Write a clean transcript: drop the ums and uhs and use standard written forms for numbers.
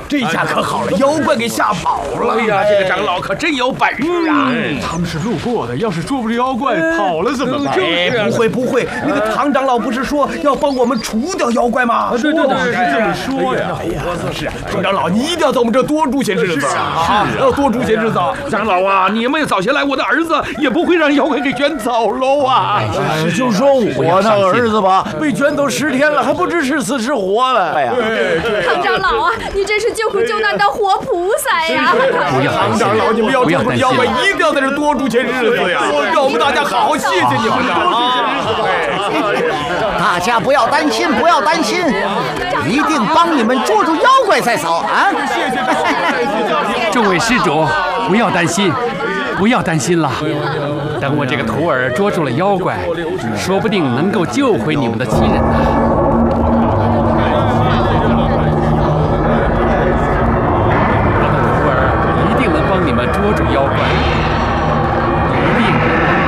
这下可好了，妖怪给吓跑了。 哎呀，这个长老可真有本事啊！ 他们是路过的，要是捉不住妖怪跑了怎么办？ 不会，那个唐长老不是说要帮我们除掉妖怪吗？ 对，是这么说呀。 是啊，唐长老，你一定要在我们这多住些日子啊！要多住些日子。 长老啊，你们早些来，我的儿子也不会让妖怪给卷走喽啊！ 就说我那个儿子吧，被卷走10天了，还不知是死是活了。哎呀， 唐长老啊，你真是救苦救难的活菩萨呀！ 唐长老，你们要救出妖怪，一定要在这多住些日子呀！让我们大家好好谢谢你们啊！ 大家不要担心，不要担心，一定帮你们捉住妖怪再走啊！ 谢谢众位施主，不要担心，不要担心了。等我这个徒儿捉住了妖怪，说不定能够救回你们的亲人呢。我的徒儿一定能帮你们捉住妖怪，一定。